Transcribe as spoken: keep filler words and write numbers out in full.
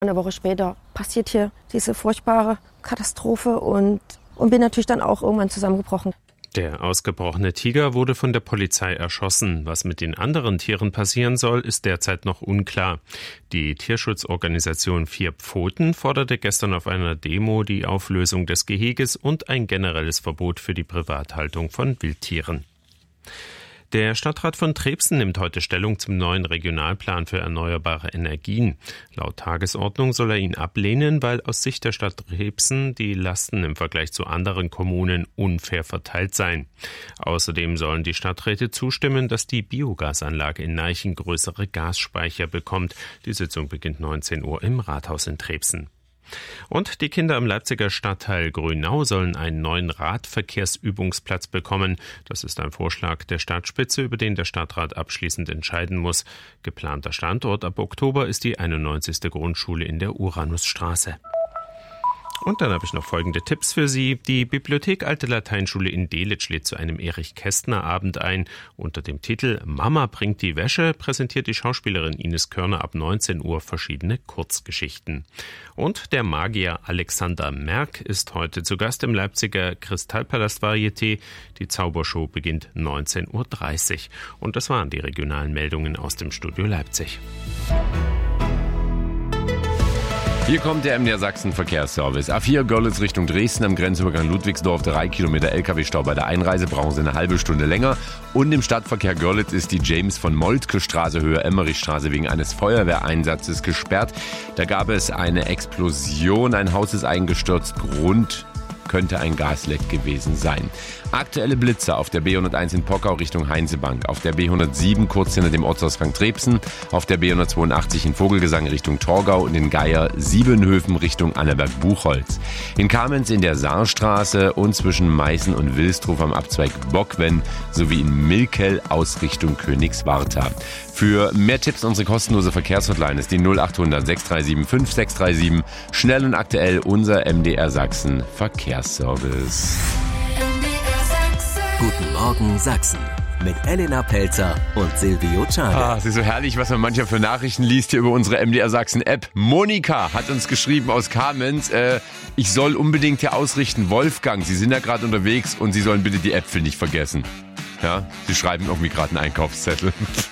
Eine Woche später passiert hier diese furchtbare Katastrophe und, und bin natürlich dann auch irgendwann zusammengebrochen. Der ausgebrochene Tiger wurde von der Polizei erschossen. Was mit den anderen Tieren passieren soll, ist derzeit noch unklar. Die Tierschutzorganisation Vier Pfoten forderte gestern auf einer Demo die Auflösung des Geheges und ein generelles Verbot für die Privathaltung von Wildtieren. Der Stadtrat von Trebsen nimmt heute Stellung zum neuen Regionalplan für erneuerbare Energien. Laut Tagesordnung soll er ihn ablehnen, weil aus Sicht der Stadt Trebsen die Lasten im Vergleich zu anderen Kommunen unfair verteilt seien. Außerdem sollen die Stadträte zustimmen, dass die Biogasanlage in Neichen größere Gasspeicher bekommt. Die Sitzung beginnt neunzehn Uhr im Rathaus in Trebsen. Und die Kinder im Leipziger Stadtteil Grünau sollen einen neuen Radverkehrsübungsplatz bekommen. Das ist ein Vorschlag der Stadtspitze, über den der Stadtrat abschließend entscheiden muss. Geplanter Standort ab Oktober ist die einundneunzigste Grundschule in der Uranusstraße. Und dann habe ich noch folgende Tipps für Sie. Die Bibliothek Alte Lateinschule in Delitzsch lädt zu einem Erich-Kästner-Abend ein. Unter dem Titel Mama bringt die Wäsche präsentiert die Schauspielerin Ines Körner ab neunzehn Uhr verschiedene Kurzgeschichten. Und der Magier Alexander Merck ist heute zu Gast im Leipziger Kristallpalast Varieté. Die Zaubershow beginnt neunzehn Uhr dreißig. Und das waren die regionalen Meldungen aus dem Studio Leipzig. Hier kommt der M D R Sachsen Verkehrsservice. A vier Görlitz Richtung Dresden am Grenzübergang Ludwigsdorf. Drei Kilometer L K W-Stau bei der Einreise, brauchen Sie eine halbe Stunde länger. Und im Stadtverkehr Görlitz ist die James von Moltke Straße Höhe Emmerichstraße wegen eines Feuerwehreinsatzes gesperrt. Da gab es eine Explosion, ein Haus ist eingestürzt, Grund könnte ein Gasleck gewesen sein. Aktuelle Blitzer auf der B hunderteins in Pockau Richtung Heinzebank, auf der B hundertsieben kurz hinter dem Ortsausgang Trebsen, auf der B hundertzweiundachtzig in Vogelgesang Richtung Torgau und in Geier Siebenhöfen Richtung Annaberg-Buchholz. In Kamenz in der Saarstraße und zwischen Meißen und Wilsdruf am Abzweig Bockwen sowie in Milkel aus Richtung Königswartha. Für mehr Tipps unsere kostenlose Verkehrshotline ist die null achthundert sechs drei sieben fünf sechs drei sieben. Schnell und aktuell unser M D R Sachsen Verkehrsservice. Guten Morgen Sachsen mit Elena Pelzer und Silvio Czade. Ah, es ist so herrlich, was man manchmal für Nachrichten liest hier über unsere M D R Sachsen App. Monika hat uns geschrieben aus Kamenz, äh, ich soll unbedingt hier ausrichten, Wolfgang, Sie sind ja gerade unterwegs und Sie sollen bitte die Äpfel nicht vergessen. Ja, Sie schreiben irgendwie gerade einen Einkaufszettel.